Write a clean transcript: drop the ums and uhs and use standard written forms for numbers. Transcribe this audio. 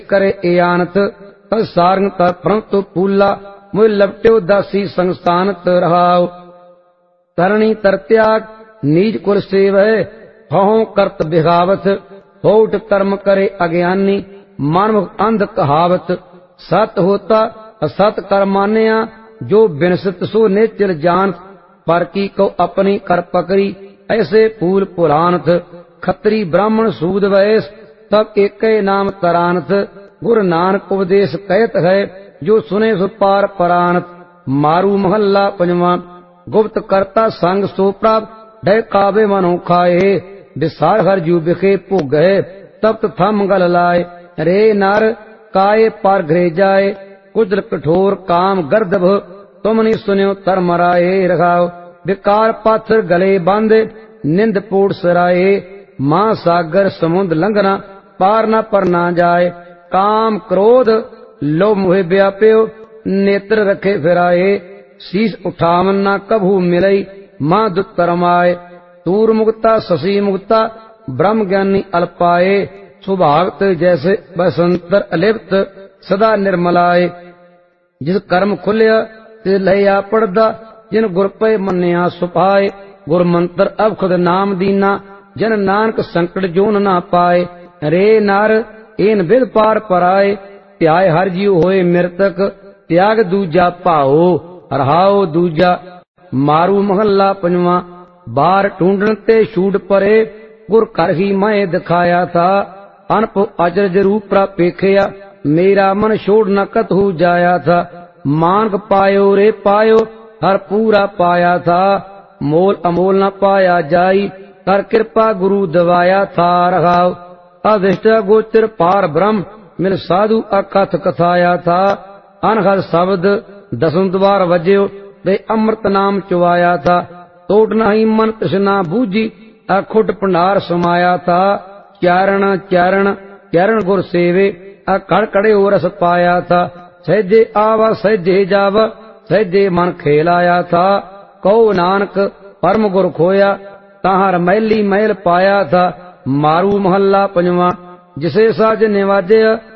करे एआनत तद सारंग तर परंतु पूला मुझ लपट्यो दासी संस्थानत रहाओ। तरणी तर त्याग नीज कुल सेवै हहों करत बिगावत होठ कर्म करे अज्ञानी मानव अंध कहावत। सत होता असत कर मान्या जो बिनसत सो नेचर जान पर की को अपनी कर पकड़ी ऐसे फूल पुरानथ। खत्री ब्राह्मण सूद वैस तब एक नाम तरानथ गुरु नानक उपदेश कहत है जो सुने सो पार परानथ। मारू महल्ला पंजवा गुप्त करता संग सो प्राप्त डे काबे मनो खाए विसार हर जू बिखे भोग है तप्त थम गल लाए। रे नर काये पार घरे जाए कुदर कठोर काम गर्दभ तुमने सुन्यो तर मराए। रखाओ विकार पाथर गले बांधे निंद पोड़ सराए महासागर समुद्र लंघना पार न पर ना जाए। काम क्रोध लोभ मोह व्याप्यो नेत्र रखे फिराए शीश उठावन न कभू मिलई मां दुतरमाए। तूर मुक्ता शशि मुक्ता ब्रह्म ज्ञानी अल्पाए सुभागत जैसे बसंतर अलिप्त सदा निर्मलाए। जिस कर्म खुलिया ते लया पड़दा जिन गुर पे मन्या सुपाए। गुर मंत्र अब खुद नाम दीना जन नानक संकट जोन ना पाए। रे नार एन विद पार पराए त्याय हर जीव होए मृतक त्याग दूजा भाओ रहाओ दूजा। मारू महल्ला पंजवा बार ढूंढन ते छूट परे गुर कर ही मैं दिखाया था अनप अचरज रूप प्रापेखया मेरा मन छोड़ न कतहु जाया था। मानक पायो रे पायो हर पूरा पाया था मोल अमोल न पाया जाई कर कृपा गुरु दवाया था। रहाओ अभिष्ट गोचर पार ब्रह्म मिल साधु अकथ कथाया था। अनहद शब्द दसम द्वार वज्यो वे अमृत नाम चुवाया था। तोट नहीं मन तृष्णा बूझी अखुट भंडार समाया था। चारण चारण चरण गुर सेवे अकड़ कड़े हो रस पाया था। सहजे आवा सहजे जावा सहजे मन खेलाया था। कहो नानक परम गुर खोया ताहर मैली मैल पाया था। मारू महल्ला पंजवा जिसे साज निवाजे